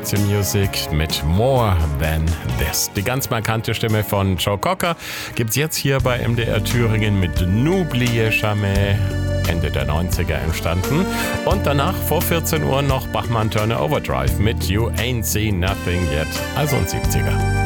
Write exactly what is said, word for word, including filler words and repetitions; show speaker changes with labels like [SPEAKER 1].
[SPEAKER 1] Nazi Music mit More Than This. Die ganz markante Stimme von Joe Cocker gibt's jetzt hier bei M D R Thüringen mit N'oublie jamais, Ende der neunziger entstanden. Und danach vor vierzehn Uhr noch Bachmann Turner Overdrive mit You Ain't Seen Nothing Yet, also ein siebziger.